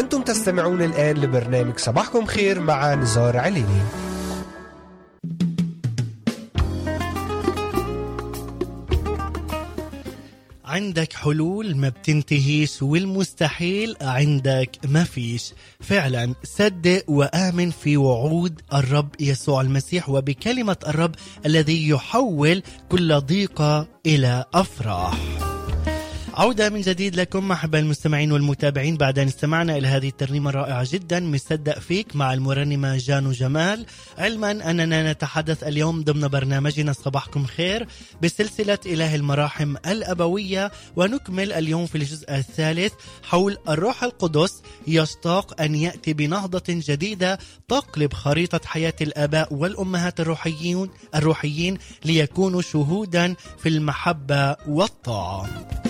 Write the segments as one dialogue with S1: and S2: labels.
S1: أنتم تستمعون الآن لبرنامج صباحكم خير مع نزار عليني.
S2: عندك حلول ما بتنتهيش، والمستحيل عندك ما فيش. فعلا صدق وآمن في وعود الرب يسوع المسيح وبكلمة الرب الذي يحول كل ضيقة إلى أفراح. عودة من جديد لكم أحباء المستمعين والمتابعين بعد أن استمعنا إلى هذه الترنيمة الرائعة جدا مصدق فيك مع المرنمة جانو جمال، علما أننا نتحدث اليوم ضمن برنامجنا صباحكم خير بسلسلة إله المراحم الأبوية، ونكمل اليوم في الجزء الثالث حول الروح القدس يشتاق أن يأتي بنهضة جديدة تقلب خريطة حياة الآباء والأمهات الروحيين ليكونوا شهودا في المحبة والطاعة.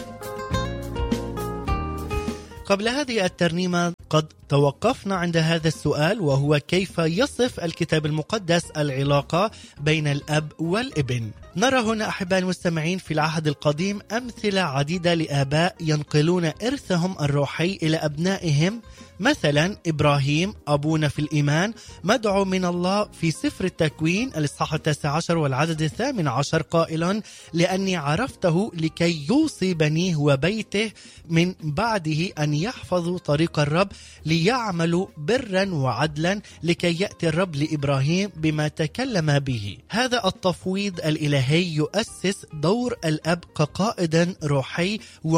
S2: قبل هذه الترنيمة قد توقفنا عند هذا السؤال، وهو كيف يصف الكتاب المقدس العلاقة بين الأب والابن. نرى هنا أحباء المستمعين في العهد القديم أمثلة عديدة لآباء ينقلون إرثهم الروحي إلى أبنائهم. مثلا إبراهيم أبونا في الإيمان مدعو من الله في سفر التكوين الإصحاح 19 والعدد 18 قائلا: لأني عرفته لكي يوصي بنيه وبيته من بعده أن يحفظوا طريق الرب ليعملوا برا وعدلا لكي يأتي الرب لإبراهيم بما تكلم به. هذا التفويض الإلهي يؤسس دور الأب كقائد روحي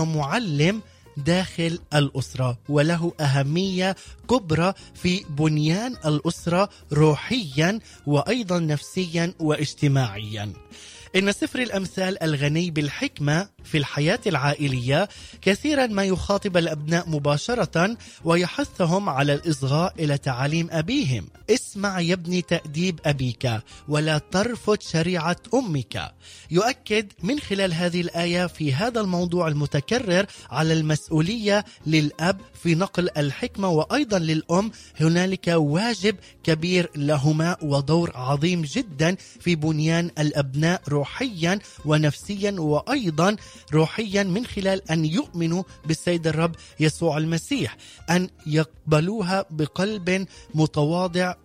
S2: ومعلم داخل الأسرة، وله أهمية كبرى في بنيان الأسرة روحيا وأيضا نفسيا واجتماعيا. إن سفر الأمثال الغني بالحكمة في الحياة العائلية كثيرا ما يخاطب الأبناء مباشرة ويحثهم على الإصغاء إلى تعاليم أبيهم. اسمع يا ابني تأديب أبيك ولا ترفض شريعة أمك. يؤكد من خلال هذه الآية في هذا الموضوع المتكرر على المسؤولية للأب في نقل الحكمة، وأيضا للأم هنالك واجب كبير لهما ودور عظيم جدا في بنيان الأبناء روحيا ونفسيا وأيضا روحيا من خلال أن يؤمنوا بالسيد الرب يسوع المسيح، أن يقبلوها بقلب متواضع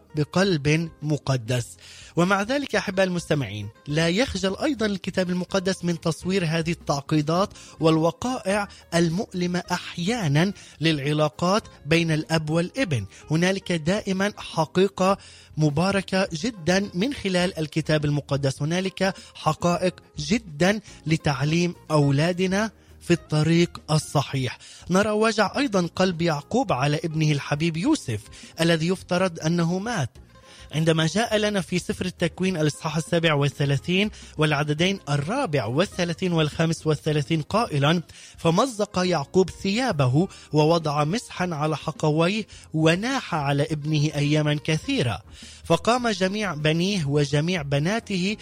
S2: وبقلب مقدس. ومع ذلك أحباء المستمعين لا يخجل أيضا الكتاب المقدس من تصوير هذه التعقيدات والوقائع المؤلمة أحيانا للعلاقات بين الأب والابن. هنالك دائما حقيقة مباركة جدا من خلال الكتاب المقدس، هنالك حقائق جدا لتعليم أولادنا في الطريق الصحيح. نرى وجع أيضا قلب يعقوب على ابنه الحبيب يوسف الذي يفترض أنه مات، عندما جاء لنا في سفر التكوين الإصحاح 37 والعددين 34 و35 قائلا: فمزق يعقوب ثيابه ووضع مسحا على حقويه وناح على ابنه أياما كثيرة، فقام جميع بنيه وجميع بناته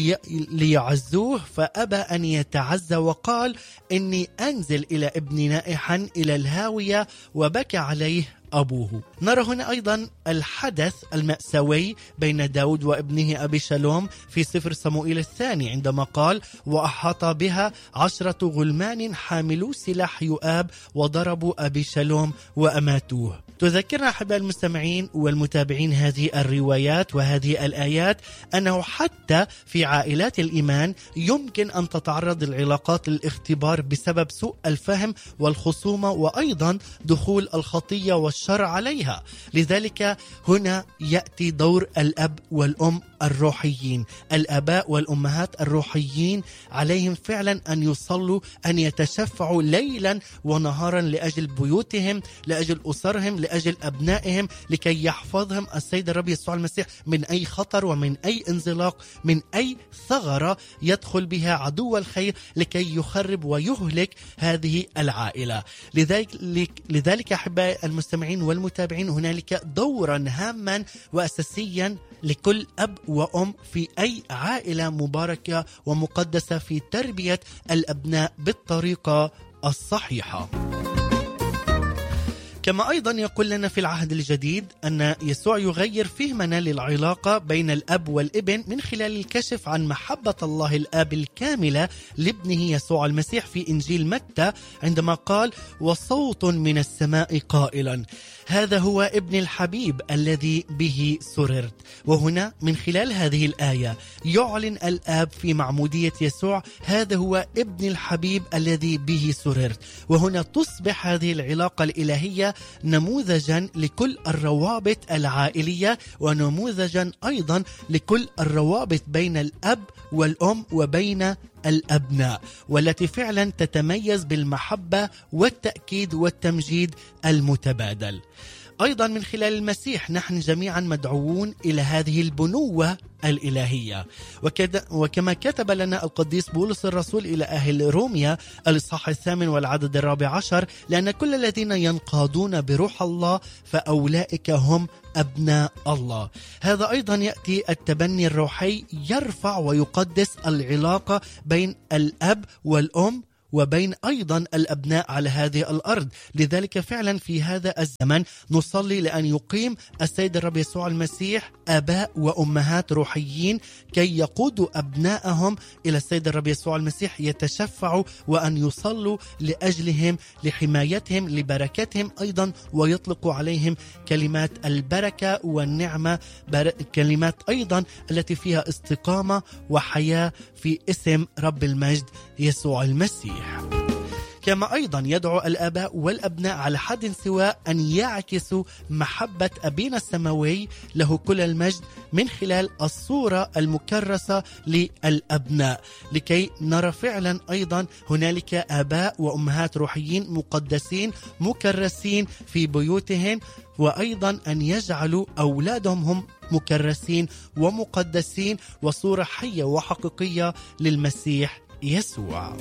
S2: ليعزوه فأبى أن يتعزى وقال: إني أنزل ابن ابني نائحا إلى الهاوية، وبكى عليه أبوه. نرى هنا أيضا الحدث المأساوي بين داود وابنه أبي شالوم في سفر صموئيل الثاني عندما قال: وأحاط بها 10 غلمان حاملوا سلاح يؤاب وضربوا أبي شالوم وأماتوه. تذكرنا أحباء المستمعين والمتابعين هذه الروايات وهذه الآيات أنه حتى في عائلات الإيمان يمكن أن تتعرض العلاقات للاختبار بسبب سوء الفهم والخصومة وأيضا دخول الخطية والشر عليها. لذلك هنا يأتي دور الأب والأم الروحيين. الآباء والأمهات الروحيين عليهم فعلا أن يصلوا، أن يتشفعوا ليلا ونهارا لأجل بيوتهم، لأجل أسرهم، لأجل أبنائهم، لكي يحفظهم السيد الرب يسوع المسيح من أي خطر ومن أي انزلاق، من أي ثغرة يدخل بها عدو الخير لكي يخرب ويهلك هذه العائلة. لذلك أحباء المستمعين والمتابعين هنالك دورا هاما وأساسيا لكل أب وأم في أي عائلة مباركة ومقدسة في تربية الأبناء بالطريقة الصحيحة. كما أيضا يقول لنا في العهد الجديد أن يسوع يغير فهمنا للعلاقة بين الأب والابن من خلال الكشف عن محبة الله الآب الكاملة لابنه يسوع المسيح في إنجيل متى، عندما قال: وصوت من السماء قائلا هذا هو ابن الحبيب الذي به سررت. وهنا من خلال هذه الآية يعلن الآب في معمودية يسوع هذا هو ابن الحبيب الذي به سررت. وهنا تصبح هذه العلاقة الإلهية نموذجا لكل الروابط العائلية، ونموذجا أيضا لكل الروابط بين الأب والأم وبين الأبناء، والتي فعلا تتميز بالمحبة والتأكيد والتمجيد المتبادل. أيضا من خلال المسيح نحن جميعا مدعوون إلى هذه البنوة الإلهية، وكما كتب لنا القديس بولس الرسول إلى أهل روميا الإصحاح 8 والعدد 14: لأن كل الذين ينقادون بروح الله فأولئك هم أبناء الله. هذا أيضا يأتي التبني الروحي يرفع ويقدس العلاقة بين الأب والأم وبين أيضا الأبناء على هذه الأرض. لذلك فعلا في هذا الزمن نصلي لأن يقيم السيد الرب يسوع المسيح آباء وأمهات روحيين كي يقودوا أبنائهم إلى السيد الرب يسوع المسيح، يتشفعوا وأن يصلوا لأجلهم، لحمايتهم، لبركتهم أيضا، ويطلقوا عليهم كلمات البركة والنعمة، كلمات أيضا التي فيها استقامة وحياة في اسم رب المجد يسوع المسيح. كما أيضا يدعو الآباء والأبناء على حد سواء أن يعكسوا محبة أبينا السماوي له كل المجد من خلال الصورة المكرسة للأبناء، لكي نرى فعلا أيضا هنالك آباء وأمهات روحيين مقدسين مكرسين في بيوتهم، وأيضا أن يجعلوا أولادهم هم مكرسين ومقدسين وصورة حية وحقيقية للمسيح يسوع.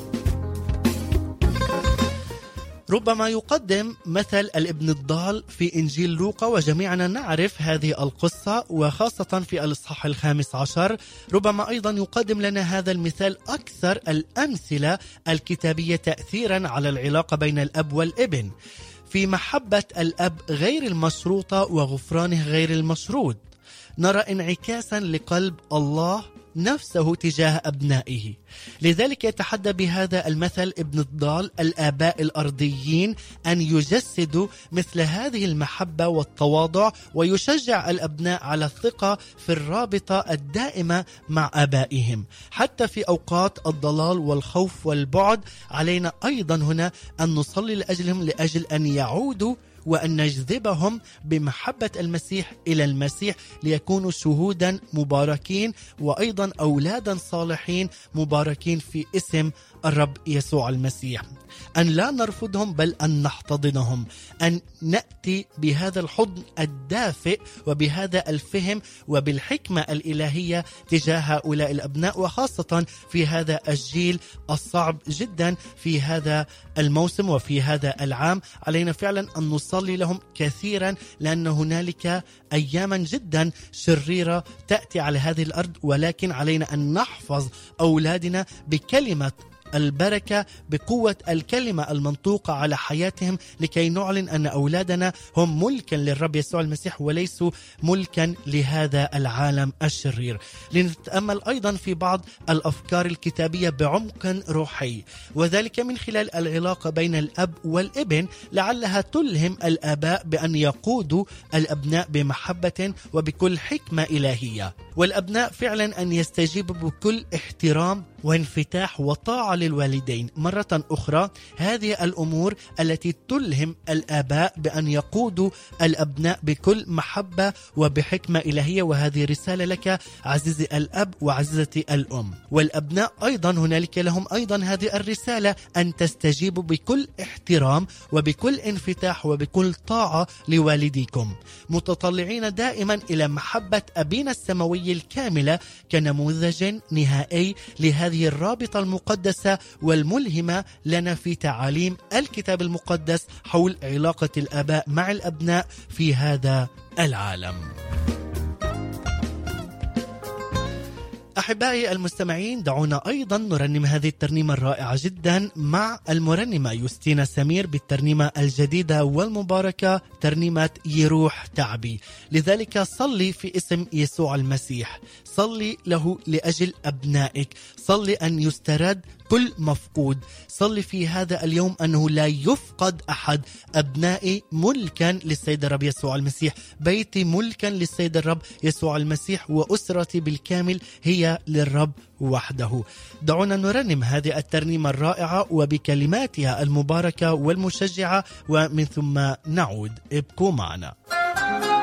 S2: ربما يقدم مثل الابن الضال في إنجيل لوقا، وجميعنا نعرف هذه القصة، وخاصة في الإصحاح 15. ربما أيضا يقدم لنا هذا المثال أكثر الأمثلة الكتابية تأثيرا على العلاقة بين الأب والابن، في محبة الأب غير المشروطة وغفرانه غير المشروط. نرى انعكاسا لقلب الله نفسه تجاه أبنائه. لذلك يتحدى بهذا المثل ابن الضال الآباء الأرضيين أن يجسدوا مثل هذه المحبة والتواضع، ويشجع الأبناء على الثقة في الرابطة الدائمة مع آبائهم حتى في أوقات الضلال والخوف والبعد. علينا أيضا هنا أن نصلي لأجلهم، لأجل أن يعودوا وأن نجذبهم بمحبة المسيح إلى المسيح، ليكونوا شهودا مباركين وأيضا أولادا صالحين مباركين في اسم الرب يسوع المسيح. أن لا نرفضهم بل أن نحتضنهم، أن نأتي بهذا الحضن الدافئ وبهذا الفهم وبالحكمة الإلهية تجاه هؤلاء الأبناء، وخاصة في هذا الجيل الصعب جدا في هذا الموسم وفي هذا العام. علينا فعلا أن نصلي لهم كثيرا، لأن هنالك أياما جدا شريرة تأتي على هذه الأرض، ولكن علينا أن نحفظ أولادنا بكلمة البركة، بقوة الكلمة المنطوقة على حياتهم، لكي نعلن أن أولادنا هم ملكا للرب يسوع المسيح وليسوا ملكا لهذا العالم الشرير. لنتأمل أيضا في بعض الأفكار الكتابية بعمق روحي، وذلك من خلال العلاقة بين الأب والابن، لعلها تلهم الآباء بأن يقودوا الأبناء بمحبة وبكل حكمة إلهية، والأبناء فعلا أن يستجيبوا بكل احترام وانفتاح وطاعة للوالدين. مرة أخرى هذه الأمور التي تلهم الآباء بأن يقودوا الأبناء بكل محبة وبحكمة إلهية، وهذه رسالة لك عزيزي الأب وعزيزتي الأم. والأبناء أيضا هنالك لهم أيضا هذه الرسالة، أن تستجيبوا بكل احترام وبكل انفتاح وبكل طاعة لوالديكم، متطلعين دائما إلى محبة أبينا السماوي الكاملة كنموذج نهائي لهذه الرابطة المقدسة والملهمة لنا في تعاليم الكتاب المقدس حول علاقة الآباء مع الأبناء في هذا العالم. أحبائي المستمعين، دعونا أيضا نرنم هذه الترنيمة الرائعة جدا مع المرنمة يوستينا سمير بالترنيمة الجديدة والمباركة، ترنيمة يروح تعبي. لذلك صلي في اسم يسوع المسيح، صلي له لأجل أبنائك، صلي أن يسترد كل مفقود، صلي في هذا اليوم أنه لا يفقد أحد. أبنائي ملكا للسيد الرب يسوع المسيح، بيتي ملكا للسيد الرب يسوع المسيح، وأسرتي بالكامل هي للرب وحده. دعونا نرنم هذه الترنيمة الرائعة وبكلماتها المباركة والمشجعة، ومن ثم نعود. ابقوا معنا.